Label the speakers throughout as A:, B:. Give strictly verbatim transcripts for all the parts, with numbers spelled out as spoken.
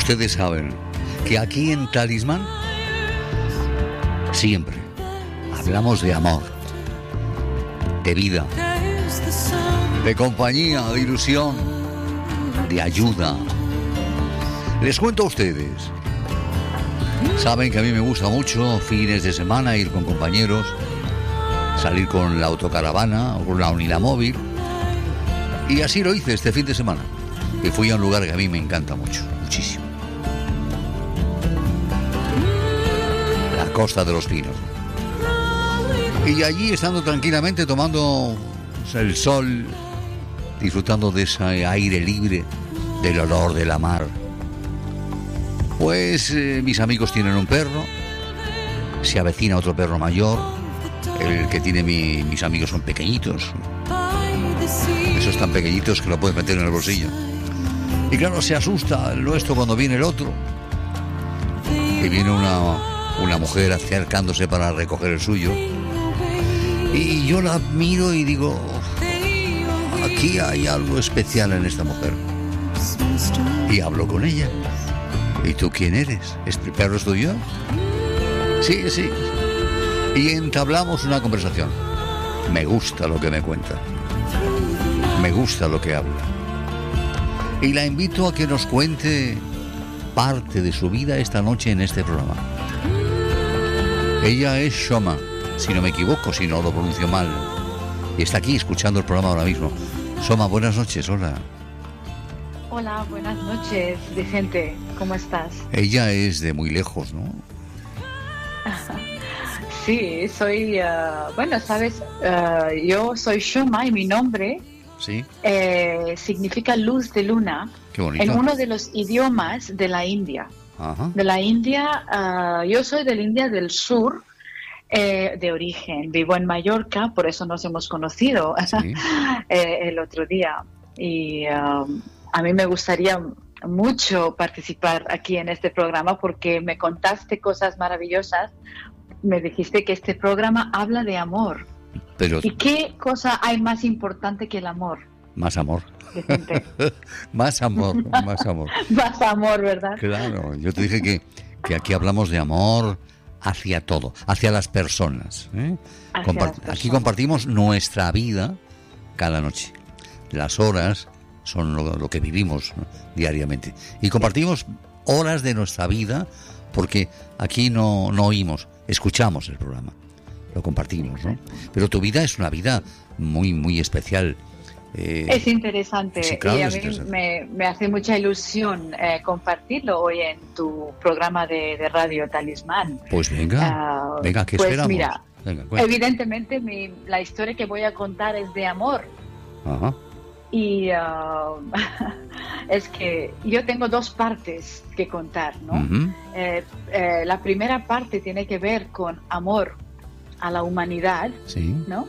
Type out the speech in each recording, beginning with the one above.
A: ustedes saben que aquí en Talismán siempre hablamos de amor, de vida, de compañía, de ilusión, de ayuda. Les cuento a ustedes, saben que a mí me gusta mucho fines de semana ir con compañeros, salir con la autocaravana o con la Unilamóvil, y así lo hice este fin de semana, y fui a un lugar que a mí me encanta mucho, muchísimo, la Costa de los Pinos. Y allí, estando tranquilamente, tomando el sol, disfrutando de ese aire libre, del olor de la mar, pues eh, mis amigos tienen un perro, se avecina otro perro mayor, el que tiene mi, mis amigos son pequeñitos, esos tan pequeñitos que lo puedes meter en el bolsillo. Y claro, se asusta el nuestro cuando viene el otro, y viene una, una mujer acercándose para recoger el suyo, y yo la miro y digo, aquí hay algo especial en esta mujer, y hablo con ella. ¿Y tú quién eres? ¿Este perro es tuyo? Sí, sí. Y entablamos una conversación. Me gusta lo que me cuenta. Me gusta lo que habla. Y la invito a que nos cuente parte de su vida esta noche en este programa. Ella es Shoma, si no me equivoco, si no lo pronuncio mal. Y está aquí escuchando el programa ahora mismo. Shoma, buenas noches, hola.
B: Hola, buenas noches, Vicente. ¿Cómo estás?
A: Ella es de muy lejos, ¿no?
B: Sí, soy... Uh, bueno, sabes, uh, yo soy Shoma y mi nombre
A: ¿sí?
B: eh, significa luz de luna.
A: Qué bonito.
B: En uno de los idiomas de la India.
A: Ajá.
B: De la India, uh, yo soy de la India del sur, eh, de origen. Vivo en Mallorca, por eso nos hemos conocido sí. eh, el otro día. Y... Uh, a mí me gustaría mucho participar aquí en este programa porque me contaste cosas maravillosas. Me dijiste que este programa habla de amor.
A: Pero...
B: ¿Y qué cosa hay más importante que el amor?
A: Más amor. más amor, más amor.
B: Más amor, ¿verdad?
A: Claro, yo te dije que, que aquí hablamos de amor hacia todo, hacia las personas, ¿eh?
B: Hacia
A: Compart-
B: las personas.
A: Aquí compartimos nuestra vida cada noche. Las horas son lo, lo que vivimos, ¿no? Diariamente. Y compartimos horas de nuestra vida porque aquí no, no oímos, escuchamos el programa, lo compartimos, ¿no? Pero tu vida es una vida muy, muy especial.
B: Eh, es interesante
A: sí, claro,
B: y a
A: es
B: mí
A: interesante.
B: Me, me hace mucha ilusión eh, compartirlo hoy en tu programa de, de Radio Talismán.
A: Pues venga, uh, venga, ¿qué
B: pues
A: esperamos?
B: Mira,
A: venga,
B: evidentemente mi, la historia que voy a contar es de amor.
A: Ajá.
B: Y uh, es que yo tengo dos partes que contar, ¿no?
A: Uh-huh.
B: Eh, eh, la primera parte tiene que ver con amor a la humanidad,
A: sí.
B: ¿no?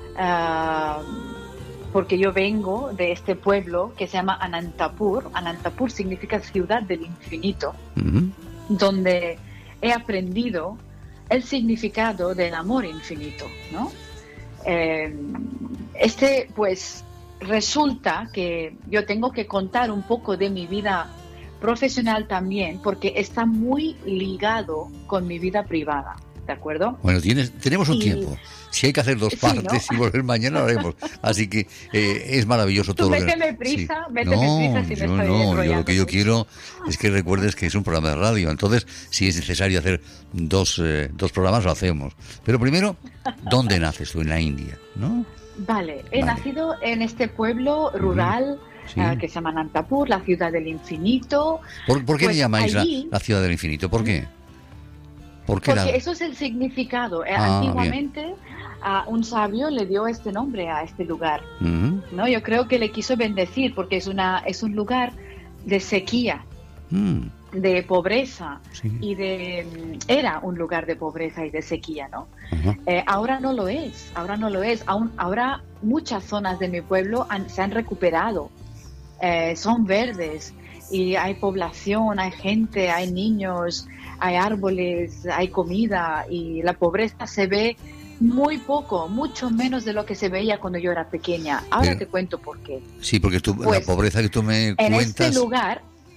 B: Uh, porque yo vengo de este pueblo que se llama Anantapur. Anantapur significa ciudad del infinito,
A: uh-huh.
B: donde he aprendido el significado del amor infinito, ¿no? Eh, este, pues... Resulta que yo tengo que contar un poco de mi vida profesional también, porque está muy ligado con mi vida privada, ¿de acuerdo?
A: Bueno, tienes, tenemos un
B: y,
A: tiempo. Si hay que hacer dos partes, ¿no? Y volver mañana lo haremos. Así que eh, es maravilloso todo.
B: Tú méteme prisa, sí. méteme
A: no,
B: prisa si
A: yo
B: me estoy
A: no, yo lo que yo quiero es que recuerdes que es un programa de radio. Entonces, si es necesario hacer dos, eh, dos programas, lo hacemos. Pero primero, ¿dónde naces tú? En la India, ¿no?
B: Vale, he
A: vale.
B: nacido en este pueblo rural uh-huh. sí. uh, que se llama Anantapur, la ciudad del infinito.
A: ¿Por, ¿por qué
B: pues
A: le llamáis
B: allí,
A: la, la ciudad del infinito? ¿Por qué? ¿Por qué
B: porque
A: la...
B: eso es el significado.
A: Ah,
B: Antiguamente uh, un sabio le dio este nombre a este lugar.
A: Uh-huh.
B: ¿no? Yo creo que le quiso bendecir porque es, una, es un lugar de sequía.
A: Mm.
B: de pobreza
A: sí.
B: y de era un lugar de pobreza y de sequía, ¿no?
A: Uh-huh.
B: Eh, ahora no lo es, ahora no lo es. Aún, ahora muchas zonas de mi pueblo han, se han recuperado, eh, son verdes y hay población, hay gente, hay niños, hay árboles, hay comida y la pobreza se ve muy poco, mucho menos de lo que se veía cuando yo era pequeña. Ahora Pero, te cuento por qué.
A: Sí, porque tú,
B: pues,
A: la pobreza que tú me
B: en
A: cuentas...
B: este lugar...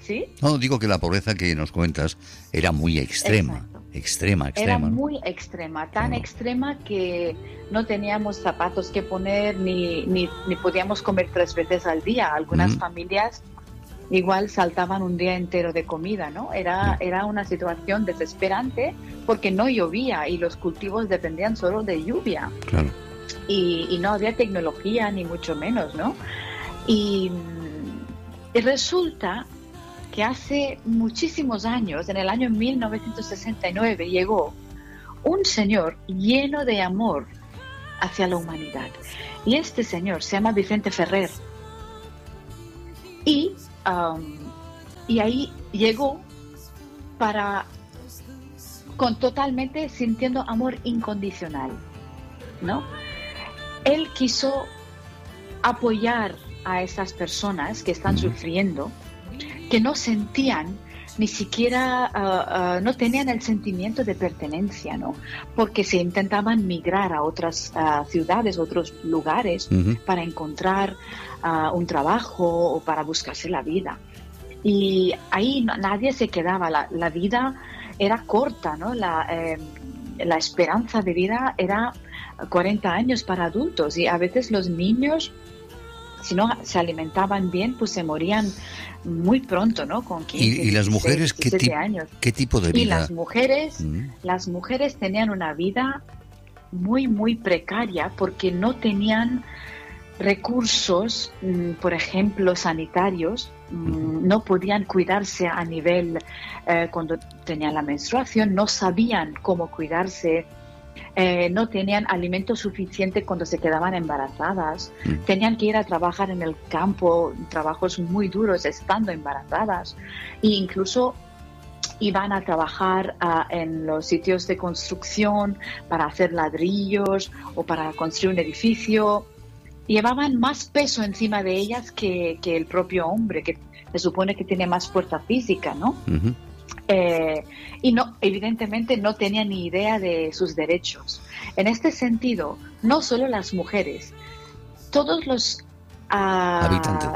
B: ¿Sí?
A: No, digo que la pobreza que nos cuentas era muy extrema.
B: Exacto.
A: Extrema, extrema.
B: Era
A: ¿no?
B: muy extrema, tan
A: Claro.
B: extrema que no teníamos zapatos que poner ni, ni, ni podíamos comer tres veces al día. Algunas
A: Mm.
B: familias igual saltaban un día entero de comida, ¿no? Era, era una situación desesperante porque no llovía y los cultivos dependían solo de lluvia.
A: Claro.
B: Y, y no había tecnología ni mucho menos, ¿no? Y, y resulta que hace muchísimos años, en el año mil novecientos sesenta y nueve, llegó un señor lleno de amor hacia la humanidad. Y este señor se llama Vicente Ferrer. Y, um, y ahí llegó para, con totalmente sintiendo amor incondicional, ¿no? Él quiso apoyar a esas personas que están
A: Ujú.
B: sufriendo, que no sentían ni siquiera, uh, uh, no tenían el sentimiento de pertenencia, ¿no? Porque se intentaban migrar a otras uh, ciudades, otros lugares,
A: Ujú.
B: para encontrar uh, un trabajo o para buscarse la vida. Y ahí no, nadie se quedaba, la, la vida era corta, ¿no? La, eh, la esperanza de vida era cuarenta años para adultos y a veces los niños, si no se alimentaban bien, pues se morían muy pronto, ¿no? Con quince,
A: ¿Y, y las mujeres qué,
B: diecisiete
A: tip-
B: años.
A: qué tipo de vida?
B: Y las mujeres,
A: Mm.
B: las mujeres tenían una vida muy, muy precaria porque no tenían recursos, mm, por ejemplo, sanitarios, mm, no podían cuidarse a nivel eh, cuando tenían la menstruación, no sabían cómo cuidarse, eh, no tenían alimento suficiente cuando se quedaban embarazadas,
A: Mm.
B: tenían que ir a trabajar en el campo, trabajos muy duros estando embarazadas, e incluso iban a trabajar uh, en los sitios de construcción para hacer ladrillos o para construir un edificio. Llevaban más peso encima de ellas que, que el propio hombre, que se supone que tiene más fuerza física, ¿no?
A: Ujú.
B: Eh, y no, evidentemente no tenían ni idea de sus derechos. En este sentido, no solo las mujeres, todos los uh,
A: Habitantes.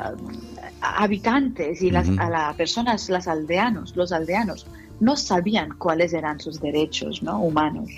B: habitantes y las
A: Ujú.
B: a las personas, los aldeanos, los aldeanos, no sabían cuáles eran sus derechos, ¿no? Humanos.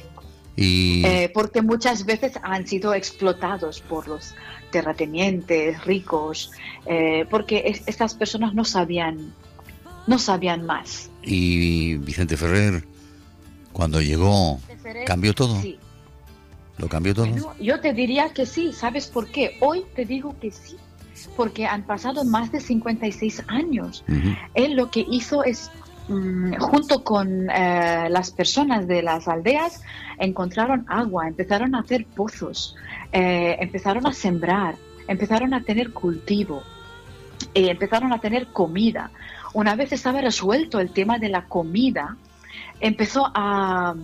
A: Y
B: Eh, porque muchas veces han sido explotados por los terratenientes ricos, eh, porque es- estas personas no sabían, no sabían más.
A: Y Vicente Ferrer, cuando llegó, ¿cambió todo?
B: Sí.
A: ¿Lo cambió todo?
B: Bueno, yo te diría que sí. ¿Sabes por qué? Hoy te digo que sí, porque han pasado más de cincuenta y seis años.
A: Ujú.
B: Él lo que hizo es, mm, junto con eh, las personas de las aldeas, encontraron agua, empezaron a hacer pozos, eh, empezaron a sembrar, empezaron a tener cultivo, eh, empezaron a tener comida. Una vez estaba resuelto el tema de la comida, empezó a,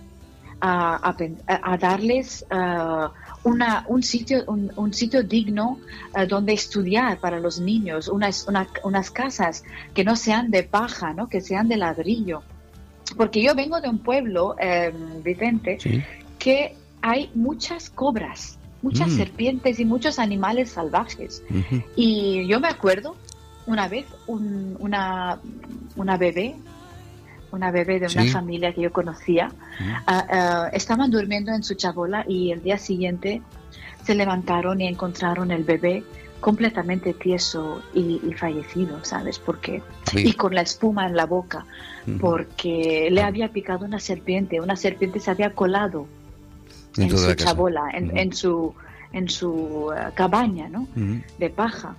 B: a, a pen- a darles eh, una, un, sitio, un, un sitio digno eh, donde estudiar para los niños, unas, una- unas casas que no sean de paja, ¿no? Que sean de ladrillo. Porque yo vengo de un pueblo, eh, Vicente,
A: Sí.
B: que hay muchas cobras, muchas
A: Mm.
B: serpientes y muchos animales salvajes.
A: Ujú.
B: Y yo me acuerdo una vez un- una, una bebé, una bebé de una
A: Sí.
B: familia que yo conocía,
A: Mm.
B: ah, ah, estaban durmiendo en su chabola y el día siguiente se levantaron y encontraron el bebé completamente tieso y, y fallecido, ¿sabes? Porque
A: Sí.
B: y con la espuma en la boca,
A: Ujú.
B: porque le había picado una serpiente, una serpiente se había colado en
A: Dentro de
B: su
A: la casa.
B: chabola, en,
A: Ujú.
B: en su en su eh, cabaña, ¿no?
A: Ujú.
B: De paja.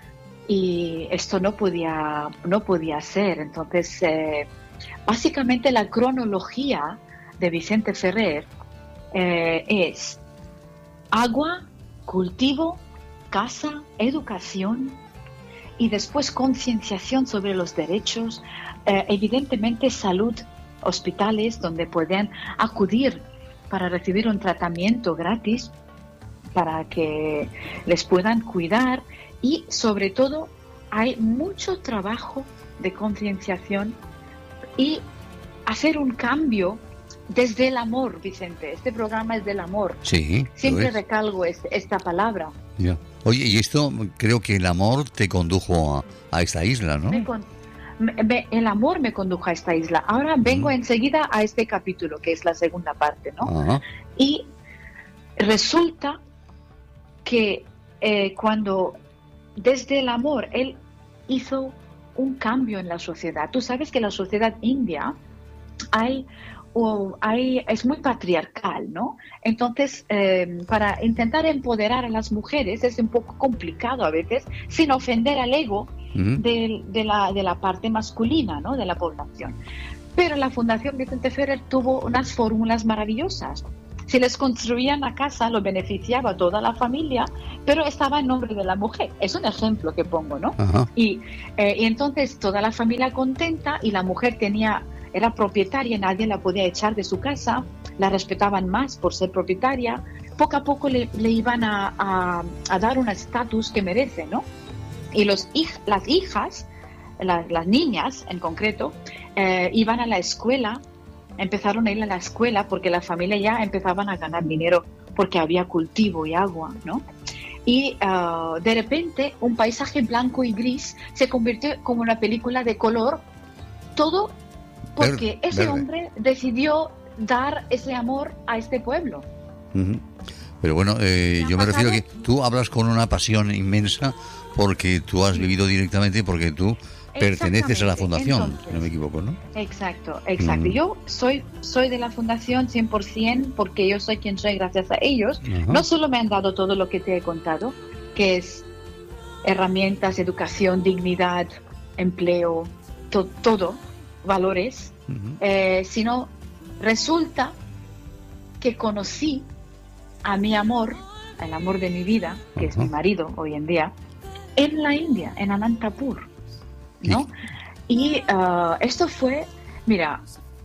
B: Y esto no podía no podía ser. Entonces, eh, básicamente la cronología de Vicente Ferrer eh, es agua, cultivo, casa, educación y después concienciación sobre los derechos, eh, evidentemente salud, hospitales donde pueden acudir para recibir un tratamiento gratis, para que les puedan cuidar y sobre todo hay mucho trabajo de concienciación y hacer un cambio desde el amor, Vicente. Este programa es del amor.
A: Sí, lo
B: Siempre
A: es.
B: recalco este- esta palabra.
A: Ya. Oye, y esto creo que el amor te condujo a, a esta isla, ¿no?
B: Me, con- me, me, el amor me condujo a esta isla. Ahora vengo uh-huh. enseguida a este capítulo, que es la segunda parte, ¿no? Uh-huh. Y resulta que eh, cuando desde el amor él hizo un cambio en la sociedad. Tú sabes que la sociedad india hay, oh, hay, es muy patriarcal, ¿no? Entonces, eh, para intentar empoderar a las mujeres es un poco complicado a veces, sin ofender al ego uh-huh. de, de, la, de la parte masculina, ¿no? De la población. Pero la Fundación Vicente Ferrer tuvo unas fórmulas maravillosas. Si les construían la casa, lo beneficiaba a toda la familia, pero estaba en nombre de la mujer. Es un ejemplo que pongo, ¿no? Uh-huh. Y, eh, y entonces toda la familia contenta y la mujer tenía, era propietaria, nadie la podía echar de su casa, la respetaban más por ser propietaria. Poco a poco le, le iban a, a, a dar un estatus que merece, ¿no? Y los, las hijas, las, las niñas en concreto, eh, iban a la escuela. Empezaron a ir a la escuela porque la familia ya empezaban a ganar dinero porque había cultivo y agua, ¿no? Y uh, de repente un paisaje blanco y gris se convirtió como una película de color, todo porque verde, ese verde. hombre decidió dar ese amor a este pueblo.
A: Uh-huh. Pero bueno, eh, yo me refiero a que tú hablas con una pasión inmensa porque tú has vivido directamente, porque tú perteneces a la fundación, entonces, si no me equivoco, ¿no?
B: Exacto, exacto. Mm. Yo soy soy de la fundación cien por ciento porque yo soy quien soy gracias a ellos. Uh-huh. No solo me han dado todo lo que te he contado, que es herramientas, educación, dignidad, empleo, to- todo, valores, uh-huh. eh, sino resulta que conocí a mi amor, el amor de mi vida, que uh-huh. es mi marido hoy en día, en la India, en Anantapur. ¿No? Y uh, esto fue, mira,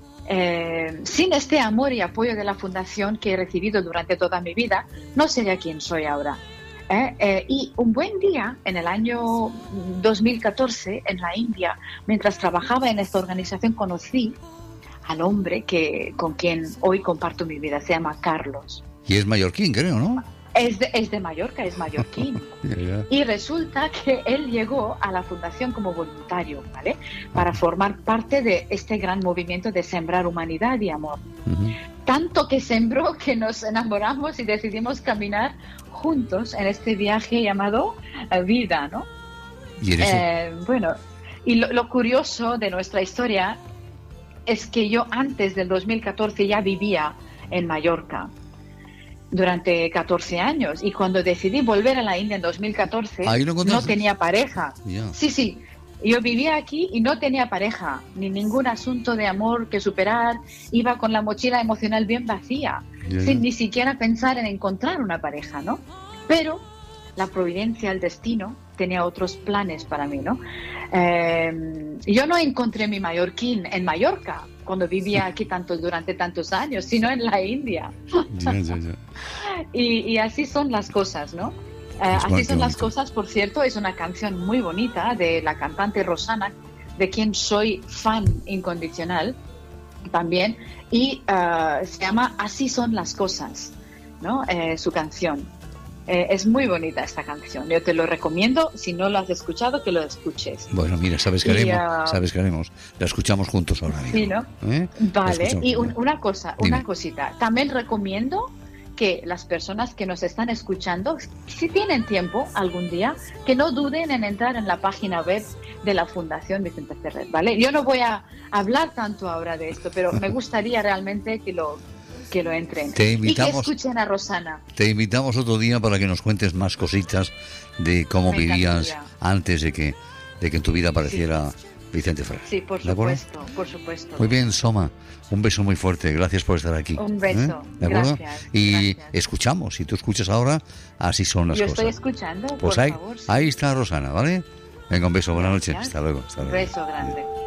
B: eh, sin este amor y apoyo de la fundación que he recibido durante toda mi vida, no sería quien soy ahora. ¿eh? Eh, y un buen día, en el año dos mil catorce, en la India, mientras trabajaba en esta organización, conocí al hombre que, con quien hoy comparto mi vida. Se llama Carlos.
A: Y es mallorquín, creo, ¿no?
B: Es de, es de Mallorca, es mallorquín. yeah, yeah. Y resulta que él llegó a la fundación como voluntario, ¿vale? Para uh-huh. formar parte de este gran movimiento de sembrar humanidad y amor. Uh-huh. Tanto que sembró que nos enamoramos y decidimos caminar juntos en este viaje llamado uh, vida, ¿no?
A: ¿Y eres
B: eh, bueno, y lo, lo curioso de nuestra historia es que yo antes del dos mil catorce ya vivía en Mallorca. Durante catorce años, y cuando decidí volver a la India en dos mil catorce no tenía pareja.
A: Yeah.
B: Sí, sí, yo vivía aquí y no tenía pareja, ni ningún asunto de amor que superar, iba con la mochila emocional bien vacía, yeah. sin ni siquiera pensar en encontrar una pareja, ¿no? Pero la providencia, el destino, tenía otros planes para mí, ¿no? Eh, yo no encontré mi mallorquín en Mallorca, cuando vivía aquí tanto, durante tantos años, sino en la India.
A: Ya, ya, ya.
B: Y, y así son las cosas, ¿no? Eh, así son las cosas, por cierto, es una canción muy bonita de la cantante Rosana, de quien soy fan incondicional también, y uh, se llama Así son las cosas, ¿no? Eh, su canción. Eh, es muy bonita esta canción, yo te lo recomiendo, si no lo has escuchado, que lo escuches.
A: Bueno, mira, sabes que haremos, y, uh, sabes que haremos, la escuchamos juntos ahora mismo.
B: Sí, ¿no?
A: ¿Eh?
B: Vale, y un, una cosa, Dime. una cosita, también recomiendo que las personas que nos están escuchando, si tienen tiempo algún día, que no duden en entrar en la página web de la Fundación Vicente Ferrer, ¿vale? Yo no voy a hablar tanto ahora de esto, pero me gustaría realmente que lo... que lo entren
A: te invitamos,
B: y que escuchen a Rosana.
A: Te invitamos otro día para que nos cuentes más cositas de cómo Me vivías encantaría. antes de que, de que en tu vida apareciera sí. Vicente Ferrer.
B: Sí, por supuesto, por supuesto.
A: Muy bien, Soma, un beso muy fuerte, gracias por estar aquí.
B: Un beso,
A: ¿Eh? ¿De acuerdo?
B: Gracias.
A: Y
B: gracias.
A: escuchamos, si tú escuchas ahora, así son las
B: Yo
A: cosas.
B: Yo estoy escuchando,
A: pues
B: por
A: ahí,
B: favor. Sí.
A: Ahí está Rosana, ¿vale? Venga, un beso, buenas noches,
B: Gracias.
A: hasta luego. Hasta luego.
B: Un beso grande.